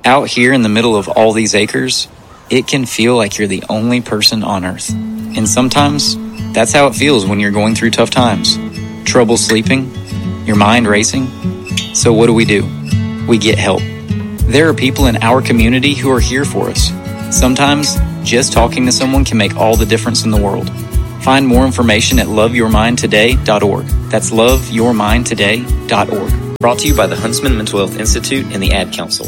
Out here in the middle of all these acres, it can feel like you're the only person on earth. And sometimes, that's how it feels when you're going through tough times. Trouble sleeping, your mind racing. So what do? We get help. There are people in our community who are here for us. Sometimes, just talking to someone can make all the difference in the world. Find more information at loveyourmindtoday.org. That's loveyourmindtoday.org. Brought to you by the Huntsman Mental Health Institute and the Ad Council.